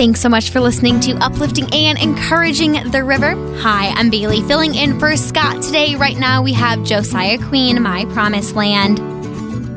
Thanks so much for listening to Uplifting and Encouraging the River. Hi, I'm Bailey, filling in for Scott today. Right now we have Josiah Queen, My Promised Land.